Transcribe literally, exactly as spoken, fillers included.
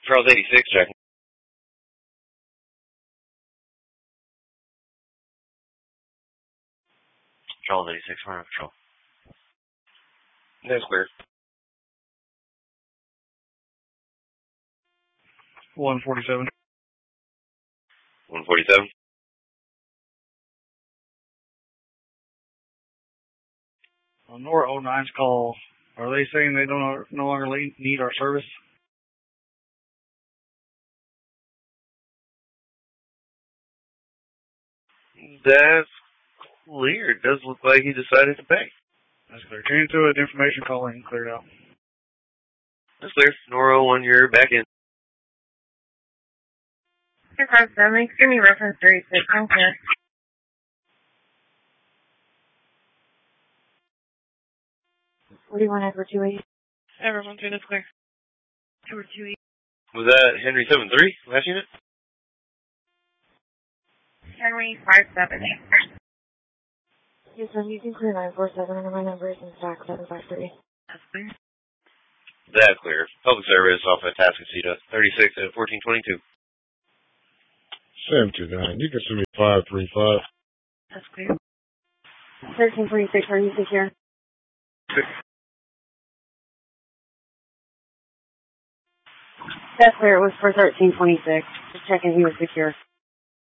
Charles eighty-six, checking. Charles eighty-six, we're on patrol. That's clear. one forty-seven. one forty-seven. On Nora oh nine's call, are they saying they don't no longer need our service? That's clear. It does look like he decided to pay. That's clear. Change to it. Information calling cleared out. That's clear. Nora oh one, you're back in. two five seven, excuse me, reference three six, I'm clear. What do you want, Edward two eight? Everyone through this clear. Edward two eight. Was that Henry seven three, last unit? Henry five seven. Yes, I'm using clear nine four seven under my numbers and stack seven five three. That's clear. That's clear. Public service off at Tascasita, thirty-six at fourteen twenty-two. seven two nine, you can send me five three five. That's clear. thirteen twenty-six, are you secure? That's clear, it was for thirteen twenty-six. Just checking he was secure.